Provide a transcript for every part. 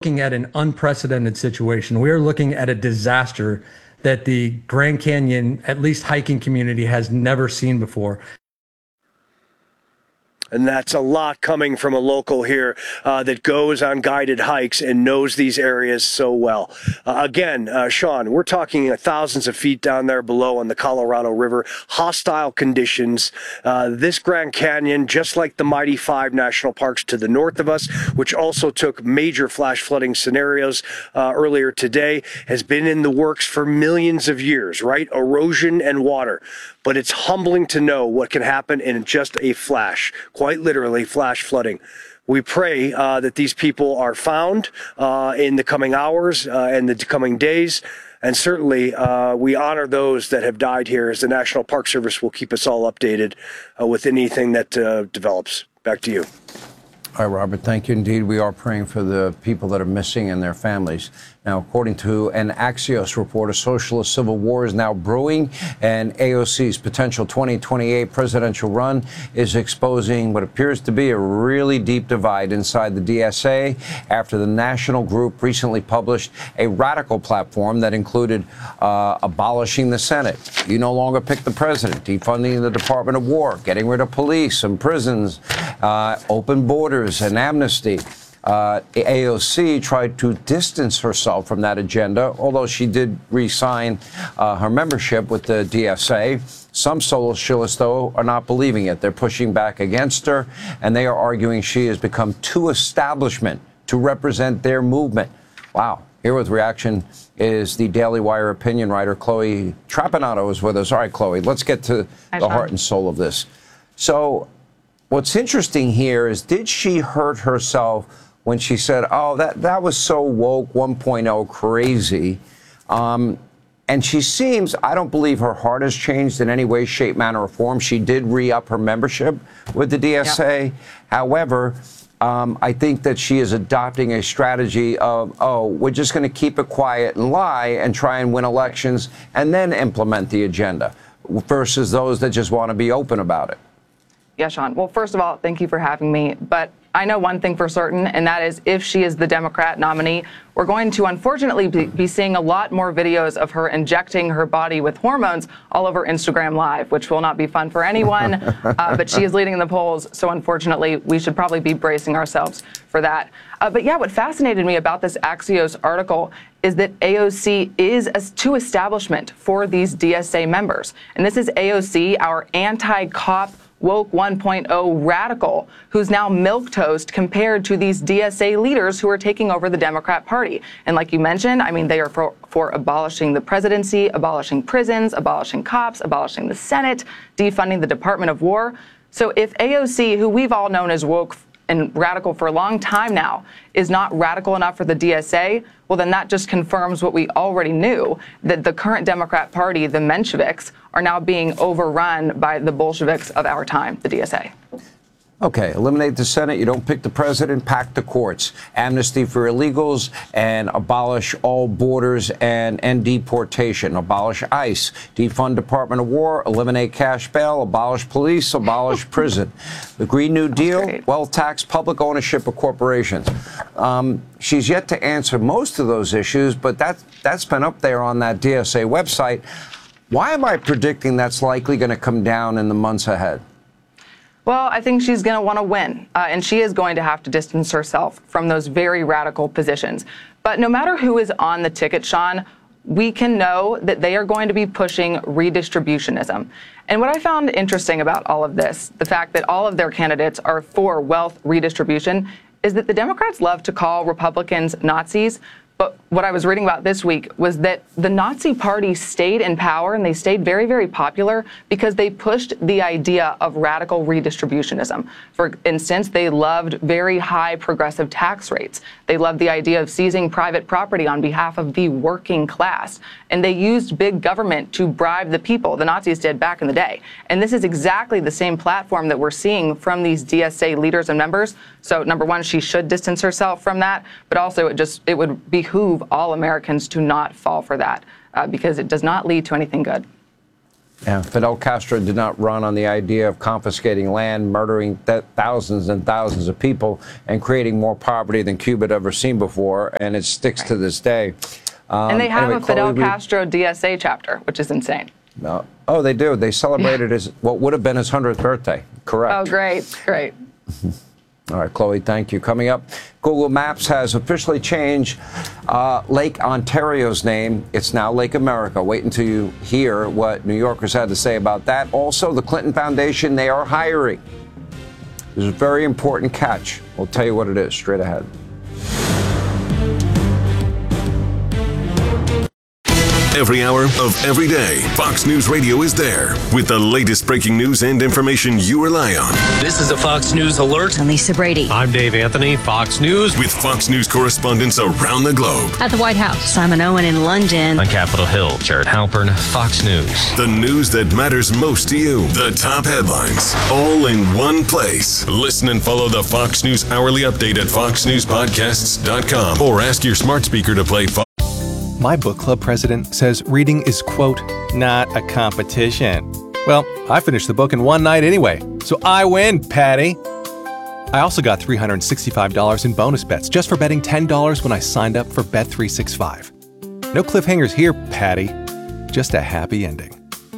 looking at an unprecedented situation. We are looking at a disaster that the Grand Canyon, at least hiking community, has never seen before. And that's a lot coming from a local here that goes on guided hikes and knows these areas so well. Again, Sean, we're talking thousands of feet down there below on the Colorado River, hostile conditions. This Grand Canyon, just like the Mighty Five national parks to the north of us, which also took major flash flooding scenarios earlier today, has been in the works for millions of years, right? Erosion and water. But it's humbling to know what can happen in just a flash, quite literally flash flooding. We pray that these people are found in the coming hours and the coming days. And certainly we honor those that have died here, as the National Park Service will keep us all updated with anything that develops. Back to you. All right, Robert, thank you indeed. We are praying for the people that are missing and their families. Now, according to an Axios report, a socialist civil war is now brewing, and AOC's potential 2028 presidential run is exposing what appears to be a really deep divide inside the DSA after the national group recently published a radical platform that included abolishing the Senate. You no longer pick the president, defunding the Department of War, getting rid of police and prisons, open borders and amnesty. AOC tried to distance herself from that agenda, although she did re-sign her membership with the DSA. Some socialists, though, are not believing it. They're pushing back against her, and they are arguing she has become too establishment to represent their movement. Wow. Here with reaction is the Daily Wire opinion writer, Chloe Trapanotto, is with us. All right, Chloe, let's get to the heart and soul of this. So what's interesting here is, did she hurt herself when she said, oh, that was so woke 1.0 crazy? And she seems, I don't believe her heart has changed in any way, shape, manner, or form. She did re-up her membership with the DSA. Yep. However, I think that she is adopting a strategy of, oh, we're just going to keep it quiet and lie and try and win elections and then implement the agenda, versus those that just want to be open about it. Yeah, Sean. Well, first of all, thank you for having me. But I know one thing for certain, and that is if she is the Democrat nominee, we're going to unfortunately be seeing a lot more videos of her injecting her body with hormones all over Instagram Live, which will not be fun for anyone. But she is leading in the polls, so unfortunately, we should probably be bracing ourselves for that. But yeah, what fascinated me about this Axios article is that AOC is too establishment for these DSA members. And this is AOC, our anti-cop woke 1.0 radical, who's now milquetoast compared to these DSA leaders who are taking over the Democrat Party. And like you mentioned, I mean, they are for abolishing the presidency, abolishing prisons, abolishing cops, abolishing the Senate, defunding the Department of War. So if AOC, who we've all known as woke and radical for a long time now, is not radical enough for the DSA, well, then that just confirms what we already knew, that the current Democrat Party, the Mensheviks, are now being overrun by the Bolsheviks of our time, the DSA. Okay, eliminate the Senate, you don't pick the president, pack the courts, amnesty for illegals, and abolish all borders and end deportation, abolish ICE, defund Department of War, eliminate cash bail, abolish police, abolish prison. The Green New Deal, well, tax public ownership of corporations. She's yet to answer most of those issues, but that's been up there on that DSA website. Why am I predicting that's likely going to come down in the months ahead? Well, I think she's going to want to win, and she is going to have to distance herself from those very radical positions. But no matter who is on the ticket, Sean, we can know that they are going to be pushing redistributionism. And what I found interesting about all of this, the fact that all of their candidates are for wealth redistribution, is that the Democrats love to call Republicans Nazis. But what I was reading about this week was that the Nazi Party stayed in power, and they stayed very, very popular because they pushed the idea of radical redistributionism. For instance, they loved very high progressive tax rates. They loved the idea of seizing private property on behalf of the working class. And they used big government to bribe the people. The Nazis did back in the day. And this is exactly the same platform that we're seeing from these DSA leaders and members. So number one, she should distance herself from that, but also it would behoove all Americans to not fall for that because it does not lead to anything good. Yeah, Fidel Castro did not run on the idea of confiscating land, murdering thousands and thousands of people, and creating more poverty than Cuba had ever seen before, and it sticks to this day. And they have a Fidel Castro DSA chapter, which is insane. Oh, they do. They celebrated his what would have been his 100th birthday. Correct. Oh, great, great. All right, Chloe, thank you. Coming up, Google Maps has officially changed Lake Ontario's name. It's now Lake America. Wait until you hear what New Yorkers had to say about that. Also, the Clinton Foundation, they are hiring. There's a very important catch. We'll tell you what it is straight ahead. Every hour of every day, Fox News Radio is there with the latest breaking news and information you rely on. This is a Fox News alert. I'm Lisa Brady. I'm Dave Anthony, Fox News. With Fox News correspondents around the globe. At the White House, Simon Owen in London. On Capitol Hill, Jared Halpern, Fox News. The news that matters most to you. The top headlines, all in one place. Listen and follow the Fox News Hourly Update at foxnewspodcasts.com or ask your smart speaker to play Fox. My book club president says reading is, quote, not a competition. Well, I finished the book in one night anyway, so I win, Patty. I also got $365 in bonus bets just for betting $10 when I signed up for Bet365. No cliffhangers here, Patty. Just a happy ending.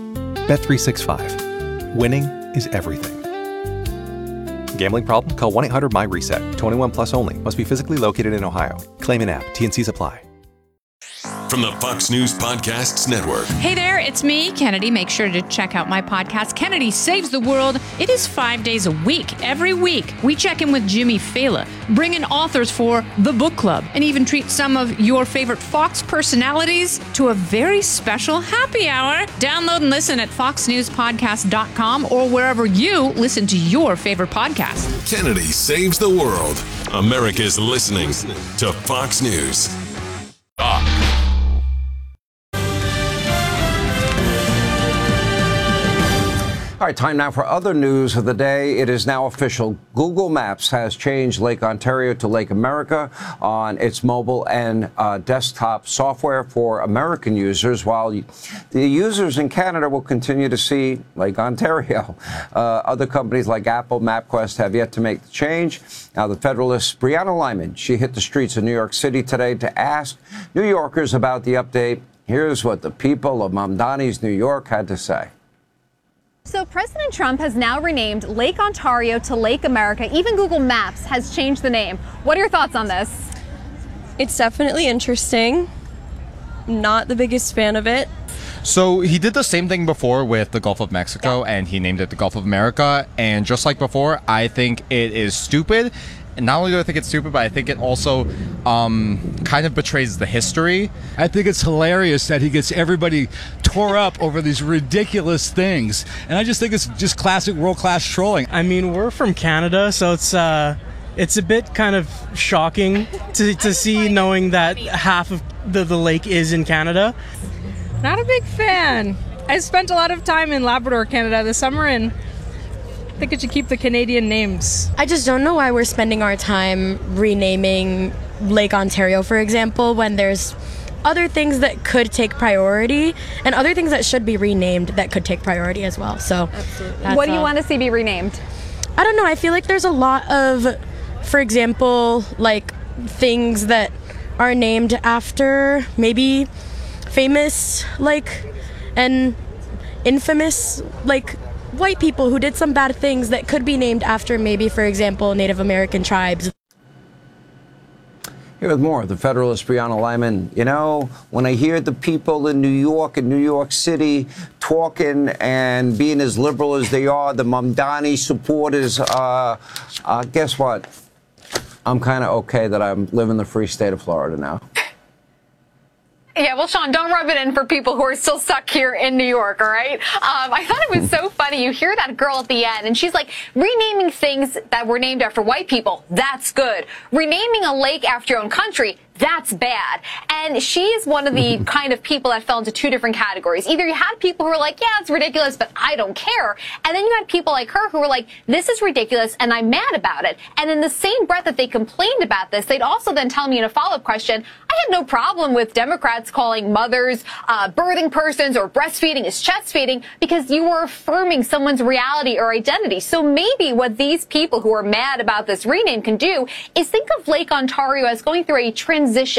Bet365. Winning is everything. Gambling problem? Call 1-800-MY-RESET. 21 plus only. Must be physically located in Ohio. Claim an app. T&Cs apply. From the Fox News Podcasts Network. Hey there, it's me, Kennedy. Make sure to check out my podcast, Kennedy Saves the World. It is 5 days a week. Every week, we check in with Jimmy Fallon, bring in authors for the book club, and even treat some of your favorite Fox personalities to a very special happy hour. Download and listen at foxnewspodcast.com or wherever you listen to your favorite podcast. Kennedy Saves the World. America's listening to Fox News. All right, time now for other news of the day. It is now official. Google Maps has changed Lake Ontario to Lake America on its mobile and desktop software for American users, while the users in Canada will continue to see Lake Ontario. Other companies like Apple, MapQuest have yet to make the change. Now, the Federalist Brianna Lyman, she hit the streets of New York City today to ask New Yorkers about the update. Here's what the people of Mamdani's, New York, had to say. So President Trump has now renamed Lake Ontario to Lake America. Even Google Maps has changed the name. What are your thoughts on this? It's definitely interesting. Not the biggest fan of it. So he did the same thing before with the Gulf of Mexico, and he named it the Gulf of America. And just like before, I think it is stupid. And not only do I think it's stupid, but I think it also kind of betrays the history. I think it's hilarious that he gets everybody tore up over these ridiculous things. And I just think it's just classic world-class trolling. I mean, we're from Canada, so it's a bit kind of shocking to see, knowing that half of the lake is in Canada. Not a big fan. I spent a lot of time in Labrador, Canada this summer, and I think it should keep the Canadian names. I just don't know why we're spending our time renaming Lake Ontario, for example, when there's other things that could take priority and other things that should be renamed that could take priority as well. So, what do you want to see be renamed? I don't know. I feel like there's a lot of, for example, like things that are named after maybe famous, like, and infamous, like, white people who did some bad things that could be named after maybe, for example, Native American tribes. Here with more, the Federalist Brianna Lyman. You know, when I hear the people in New York and New York City talking and being as liberal as they are, the Mamdani supporters, guess what? I'm kind of okay that I'm living in the free state of Florida now. Yeah, well, Sean, don't rub it in for people who are still stuck here in New York, all right? I thought it was so funny. You hear that girl at the end, and she's like, renaming things that were named after white people, that's good. Renaming a lake after your own country, that's bad. And she is one of the kind of people that fell into two different categories. Either you had people who were like, yeah, it's ridiculous, but I don't care. And then you had people like her who were like, this is ridiculous and I'm mad about it. And in the same breath that they complained about this, they'd also then tell me in a follow-up question, I had no problem with Democrats calling mothers birthing persons or breastfeeding is chest feeding because you were affirming someone's reality or identity. So maybe what these people who are mad about this rename can do is think of Lake Ontario as going through a transition